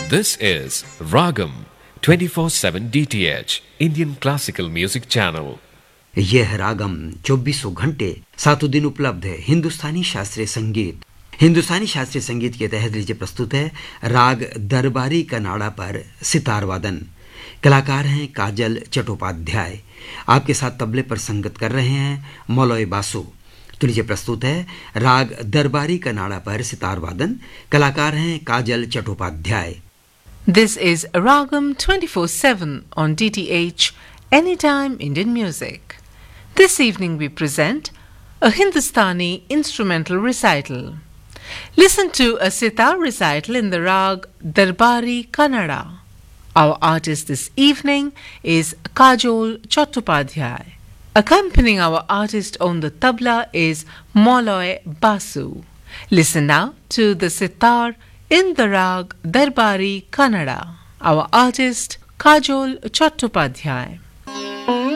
This is Ragam 24/7 DTH Indian Classical Music Channel. यह रागम 24 घंटे 7 दिन उपलब्ध है हिंदुस्तानी शास्त्रीय संगीत। हिंदुस्तानी शास्त्रीय संगीत के तहत लीजिए प्रस्तुत है राग दरबारी कनाडा पर सितार वादन। कलाकार हैं काजल चट्टोपाध्याय। आपके साथ तबले पर संगत कर रहे हैं मौलवी बासु। तो लीजिए प्रस्तुत है राग दरबारी कनाडा पर सितार वादन। कलाकार हैं काजल Chattopadhyay. This is Ragam 24/7 on DTH Anytime Indian Music. This evening we present a Hindustani instrumental recital. Listen to a sitar recital in the rag Darbari Kannada. Our artist this evening is Kajol Chattopadhyay. Accompanying our artist on the tabla is Moloy Basu. Listen now to the sitar in the rag Darbari Kannada. Our artist Kajol Chattopadhyay.